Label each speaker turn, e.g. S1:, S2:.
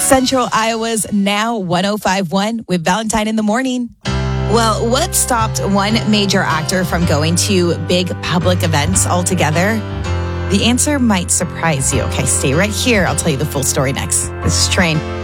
S1: Central Iowa's Now 105.1 with Valentine in the Morning. Well, what stopped one major actor from going to big public events altogether? The answer might surprise you. Okay, stay right here. I'll tell you the full story next. This is Train.